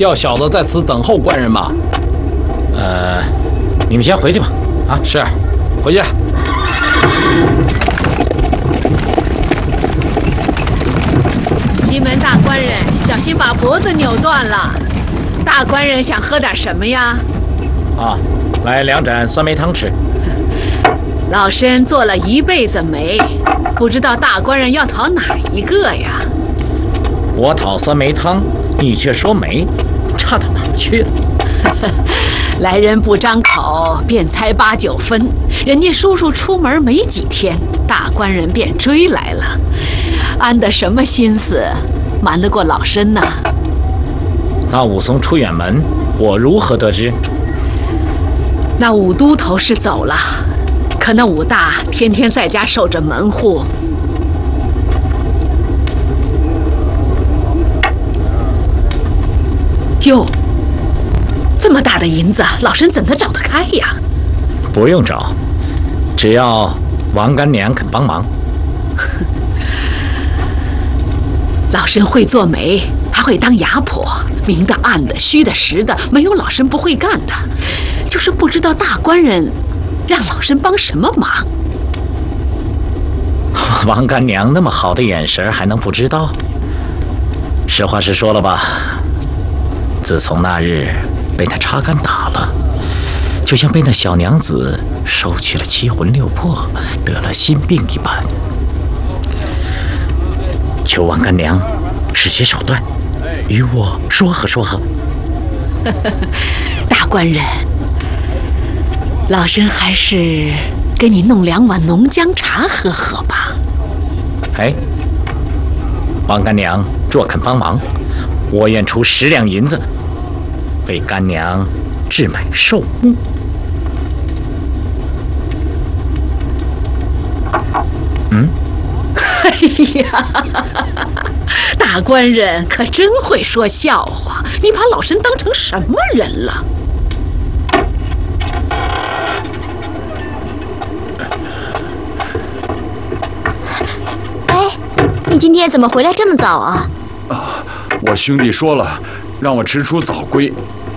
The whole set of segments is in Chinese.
要小的在此等候官人吗？ 你们先回去吧。啊， 是，回去。 西门大官人，小心把脖子扭断了。大官人想喝点什么呀？ 啊，来2盏酸梅汤吃。 老身做了一辈子媒，不知道大官人要讨哪一个呀？ 我讨酸梅汤，你却说媒，差到哪儿去了？ 来人不张口，便猜8、9分。人家叔叔出门没几天，大官人便追来了，安的什么心思，瞒得过老身呢？ 那武松出远门，我如何得知？ 那武都头是走了，可那武大天天在家守着门户。哟，这么大的银子，老身怎能找得开呀？ 不用找，只要王干娘肯帮忙。 老身会做媒，还会当牙婆，明的暗的虚的实的，没有老身不会干的。就是不知道大官人让老身帮什么忙。 王干娘那么好的眼神，还能不知道？实话实说了吧，自从那日被那插杆打了，就像被那小娘子收去了7魂6魄，得了心病一般。求王干娘使些手段，与我说和说和。 大官人，老身还是给你弄2碗浓姜茶喝喝吧。 哎，王干娘若肯帮忙，我愿出10两银子，为干娘置买寿物。 哎呀，大官人可真会说笑话，你把老身当成什么人了？ 哎，你今天怎么回来这么早啊？ 我兄弟说了，让我迟出早归。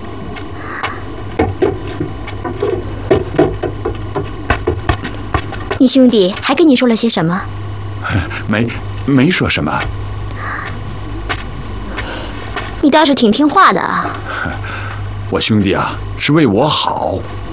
你兄弟还跟你说了些什么？ 没说什么。 你倒是挺听话的啊。 我兄弟啊，是为我好。